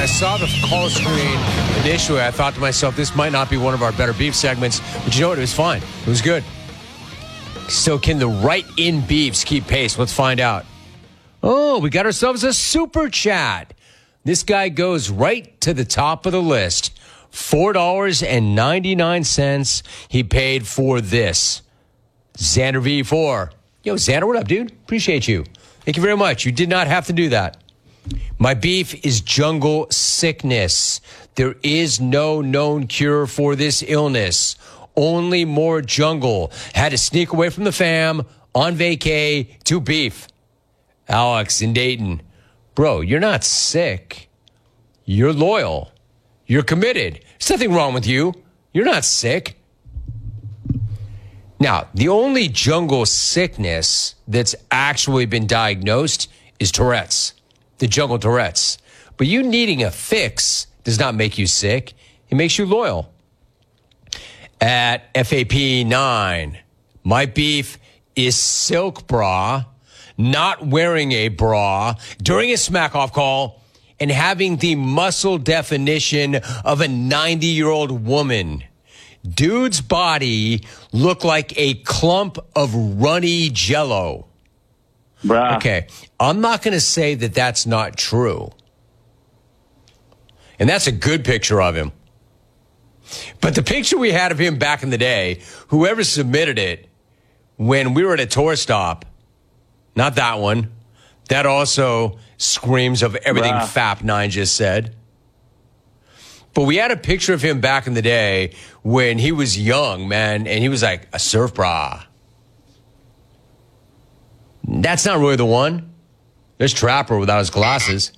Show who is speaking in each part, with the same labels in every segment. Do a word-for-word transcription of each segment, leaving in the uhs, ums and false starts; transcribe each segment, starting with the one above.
Speaker 1: I saw the call screen initially, I thought to myself, this might not be one of our better beef segments. But you know what? It was fine. It was good. So can the right-in beefs keep pace? Let's find out. Oh, we got ourselves a super chat. This guy goes right to the top of the list. four dollars and ninety-nine cents he paid for this. Xander V four. Yo, Xander, what up, dude? Appreciate you. Thank you very much. You did not have to do that. My beef is jungle sickness. There is no known cure for this illness. Only more jungle. Had to sneak away from the fam on vacay to beef. Alex in Dayton. Bro, you're not sick. You're loyal. You're committed. There's nothing wrong with you. You're not sick. Now, the only jungle sickness that's actually been diagnosed is Tourette's, the jungle Tourette's. But you needing a fix does not make you sick. It makes you loyal. At F A P nine, my beef is silk bra, not wearing a bra during a smack-off call, and having the muscle definition of a ninety-year-old woman. Dude's body looked like a clump of runny jello.
Speaker 2: Bruh.
Speaker 1: Okay, I'm not going to say that that's not true. And that's a good picture of him. But the picture we had of him back in the day, whoever submitted it when we were at a tour stop, not that one, that also screams of everything Bruh. F A P nine just said. But we had a picture of him back in the day when he was young, man, and he was like a surf bra. That's not really the one. There's Trapper without his glasses.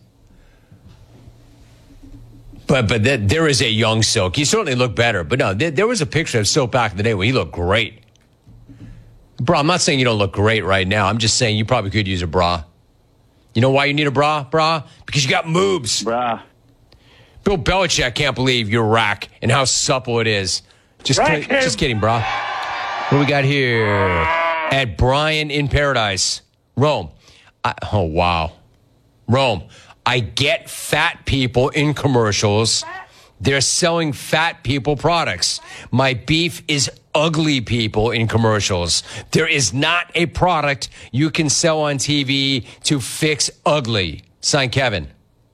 Speaker 1: But but th- there is a young Silk. He certainly looked better. But no, th- there was a picture of Silk back in the day where he looked great. Bro, I'm not saying you don't look great right now. I'm just saying you probably could use a bra. You know why you need a bra, bra? Because you got moves.
Speaker 2: Bruh.
Speaker 1: Bill Belichick can't believe your rack and how supple it is. Just,
Speaker 2: Rack
Speaker 1: kid- just kidding, bro. What do we got here? At Brian in Paradise. Rome. I, oh, wow. Rome. I get fat people in commercials. They're selling fat people products. My beef is ugly people in commercials. There is not a product you can sell on T V to fix ugly. Signed, Kevin.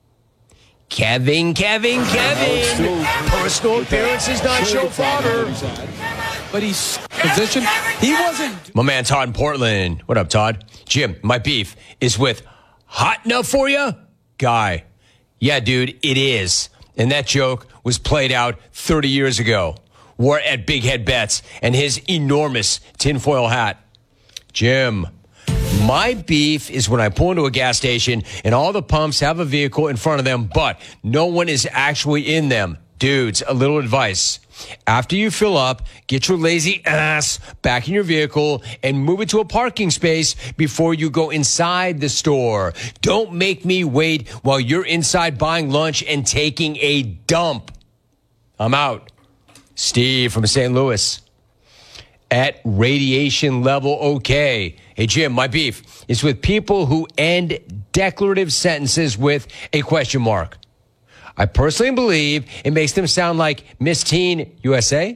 Speaker 1: Kevin, Kevin, Kevin. Personal appearances not show father.
Speaker 3: But he's positioned. He wasn't.
Speaker 1: My man Todd in Portland. What up, Todd? Jim, my beef is with hot enough for you? Guy. Yeah, dude, it is. And that joke was played out thirty years ago. Wore at Big Head Bets and his enormous tinfoil hat. Jim. My beef is when I pull into a gas station and all the pumps have a vehicle in front of them, but no one is actually in them. Dudes, a little advice. After you fill up, get your lazy ass back in your vehicle and move it to a parking space before you go inside the store. Don't make me wait while you're inside buying lunch and taking a dump. I'm out. Steve from Saint Louis. At radiation level okay. Hey, Jim, my beef is with people who end declarative sentences with a question mark. I personally believe it makes them sound like Miss Teen U S A.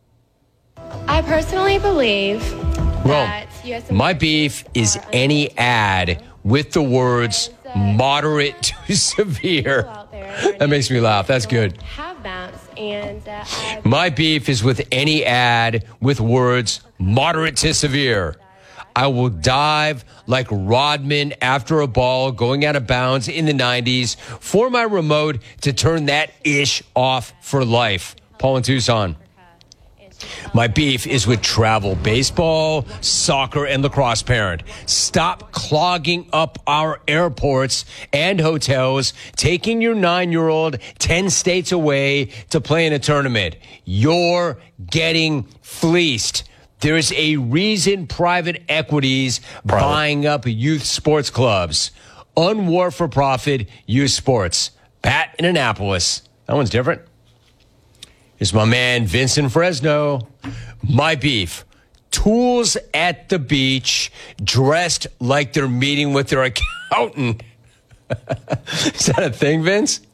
Speaker 4: I personally believe that
Speaker 1: U S A my beef is any ad with the words moderate to severe. That makes me laugh. That's good.
Speaker 4: Have maps and uh,
Speaker 1: my beef is with any ad with words moderate to severe. I will dive like Rodman after a ball going out of bounds in the nineties for my remote to turn that ish off for life. Paul in Tucson. My beef is with travel baseball, soccer, and lacrosse parent. Stop clogging up our airports and hotels, taking your nine-year-old ten states away to play in a tournament. You're getting fleeced. There's a reason private equities Bro. buying up youth sports clubs. Unwar for profit youth sports. Pat in Annapolis. That one's different. Here's my man Vincent Fresno. My beef. Tools at the beach, dressed like they're meeting with their accountant. Is that a thing, Vince?